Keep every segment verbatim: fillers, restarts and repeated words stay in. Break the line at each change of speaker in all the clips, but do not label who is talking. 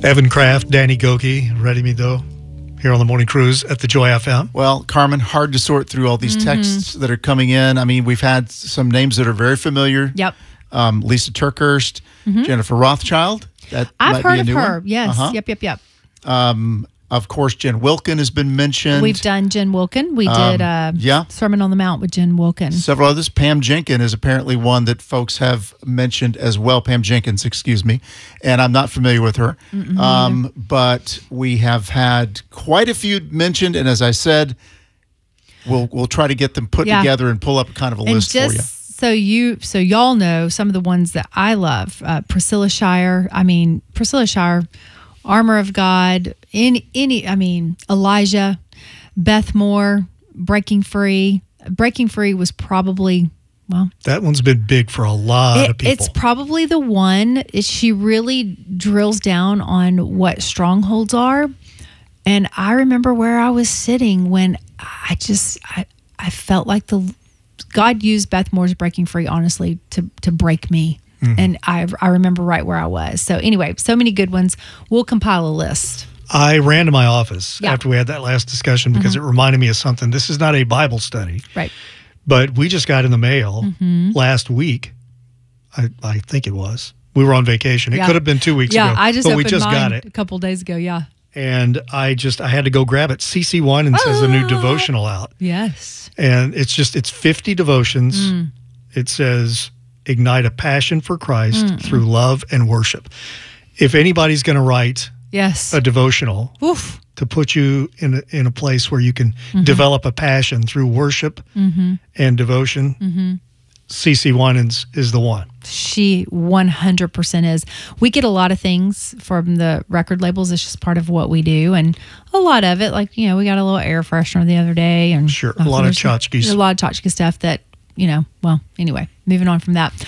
Evan Kraft, Danny Goki, Ready Me Though, here on the Morning Cruise at the Joy F M.
Well, Carmen, hard to sort through all these
Mm-hmm.
texts that are coming in. I mean, we've had some names that are very familiar.
Yep.
Um, Lisa Turkhurst,
Mm-hmm.
Jennifer Rothschild. That
I've
might
heard
be a
of
new
her.
one.
Yes.
Uh-huh.
Yep, yep, yep.
Um, of course, Jen Wilkin has been mentioned.
We've done Jen Wilkin. We
Um,
did uh,
yeah.
Sermon on the Mount with Jen Wilkin.
Several others. Pam Jenkins is apparently one that folks have mentioned as well. Pam Jenkins, excuse me. And I'm not familiar with her. Um, but we have had quite a few mentioned. And as I said, we'll we'll try to get them put
Yeah.
together and pull up kind of a
And
list
just
for you.
so you, so y'all know some of the ones that I love. Uh, Priscilla Shire. I mean, Priscilla Shire, Armor of God. Any, any. I mean, Elijah, Beth Moore, Breaking Free. Breaking Free was probably well.
That one's been big for a lot
It-
of people.
It's probably the one. It, she really drills down on what strongholds are. And I remember where I was sitting when I just I, I felt like the God used Beth Moore's Breaking Free, honestly, to to break me.
Mm-hmm.
And I I remember right where I was. So anyway, so many good ones. We'll compile a list.
I ran to my office
Yeah.
after we had that last discussion because it reminded me of something. This is not a Bible study,
Right.
but we just got in the mail
Mm-hmm.
last week. I, I think it was. We were on vacation. It
Yeah.
could have been two weeks
Yeah,
ago.
I just
but
opened
we just
mine
got it.
a couple days ago. Yeah.
And I just, I had to go grab it. C C one and says a new
Ah.
devotional out.
Yes.
And it's just, it's fifty devotions.
Mm.
It says, ignite a passion for Christ
Mm.
through love and worship. If anybody's going to write
Yes.
a devotional
Oof.
to put you in a, in a place where you can
Mm-hmm.
develop a passion through worship and devotion,
Mm-hmm.
C C Winans is the one.
She one hundred percent is. We get a lot of things from the record labels. It's just part of what we do. And a lot of it, like, you know, we got a little air freshener the other day. And
Sure, a lot of
there's
tchotchkes.
A lot of tchotchke stuff that, you know, well, anyway, moving on from that.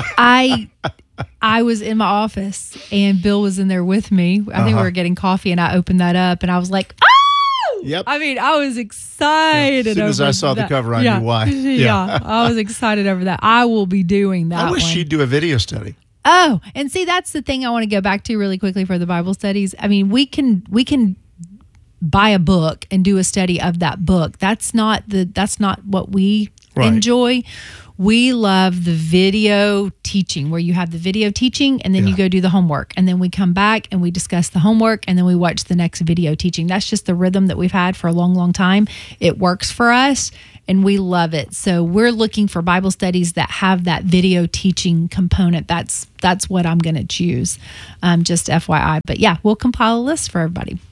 I I was in my office and Bill was in there with me. I think
Uh-huh.
we were getting coffee and I opened that up and I was like, oh!
Yep.
I mean, I was excited.
As soon as I
over
saw the
that.
cover, I
yeah.
knew why.
Yeah, I was excited over that. I will be doing that
I wish
one.
she'd do a video study.
Oh, and see, that's the thing I want to go back to really quickly for the Bible studies. I mean, we can we can buy a book and do a study of that book. That's not the that's not what we
Right.
enjoy. We love the video teaching where you have the video teaching and then you
Yeah.
go do the homework and then we come back and we discuss the homework and then we watch the next video teaching. That's just the rhythm that we've had for a long, long time. It works for us and we love it. So we're looking for Bible studies that have that video teaching component. That's that's what I'm going to choose. Um, just F Y I. But yeah, we'll compile a list for everybody.